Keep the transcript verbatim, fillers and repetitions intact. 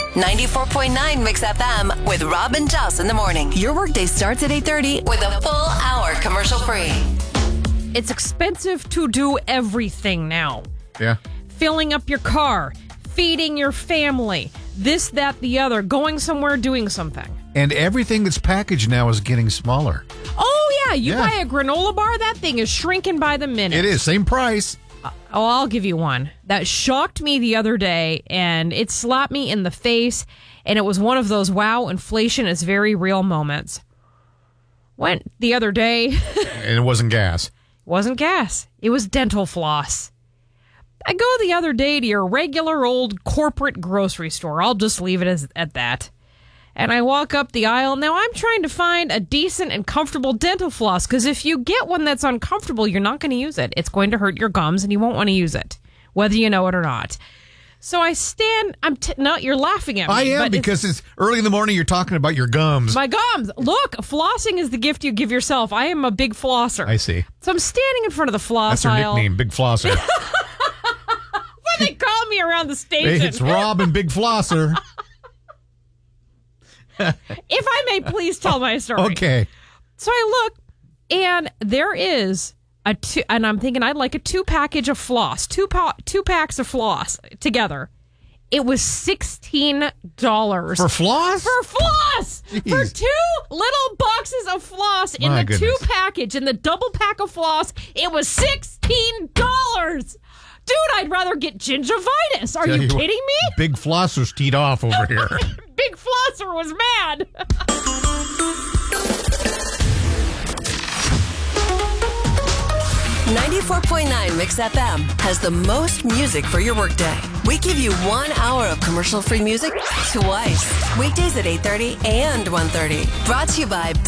ninety-four point nine Mix F M with Rob and Jess in the morning. Your workday starts at eight thirty with a full hour commercial free. It's expensive to do everything now. Yeah. Filling up your car, feeding your family, this, that, the other, going somewhere, doing something. And everything that's packaged now is getting smaller. Oh, yeah. You Yeah. buy a granola bar, that thing is shrinking by the minute. It is. Same price. Oh, I'll give you one. That shocked me the other day, and it slapped me in the face, and it was one of those, wow, inflation is very real moments. Went the other day. And it wasn't gas. It wasn't gas. It was dental floss. I go the other day to your regular old corporate grocery store. I'll just leave it as at that. And I walk up the aisle. Now, I'm trying to find a decent and comfortable dental floss, because if you get one that's uncomfortable, you're not going to use it. It's going to hurt your gums, and you won't want to use it, whether you know it or not. So I stand. I'm t- no, you're laughing at me. I am, but because it's, it's early in the morning. You're talking about your gums. my gums. Look, flossing is the gift you give yourself. I am a big flosser. I see. So I'm standing in front of the floss That's her aisle. nickname, Big Flosser. What do they call me around the station? It's Rob and Big Flosser. If I may please tell my story. Okay. So I look, and there is a two, and I'm thinking I'd like a two package of floss, two pa- two packs of floss together. It was sixteen dollars For floss? for floss Jeez. for two little boxes of floss in My the goodness. two package in the double pack of floss. It was sixteen dollars. Dude, I'd rather get gingivitis. Are Tell you you what, kidding me? Big Flosser's teed off over here. Big Flosser was mad. ninety-four point nine Mix F M has the most music for your workday. We give you one hour of commercial-free music twice. Weekdays at eight thirty and one thirty. Brought to you by